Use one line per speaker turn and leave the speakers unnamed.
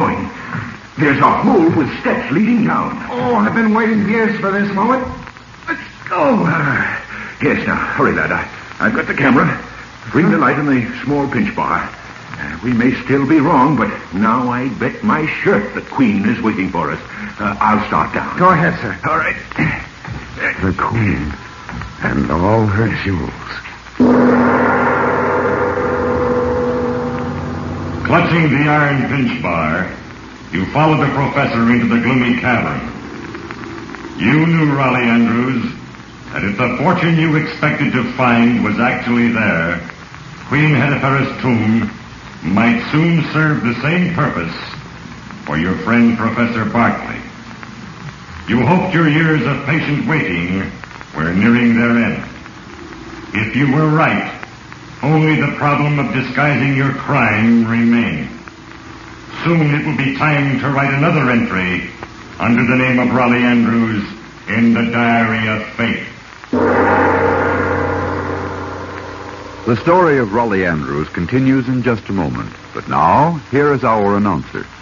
going. There's a hole with steps leading down.
Oh, I've been waiting years for this moment. Let's go.
Yes, now, hurry, lad. I've got the camera. Bring the light on the small pinch bar. We may still be wrong, but now I bet my shirt the Queen is waiting for us. I'll start down.
Go ahead, sir.
All right.
The Queen and all her jewels.
Clutching the iron pinch bar, you followed the professor into the gloomy cavern. You knew, Raleigh Andrews, that if the fortune you expected to find was actually there, Queen Hetepera's tomb might soon serve the same purpose for your friend Professor Barclay. You hoped your years of patient waiting were nearing their end. If you were right, only the problem of disguising your crime remained. Soon it will be time to write another entry under the name of Raleigh Andrews in the Diary of Fate.
The story of Raleigh Andrews continues in just a moment. But now, here is our announcer.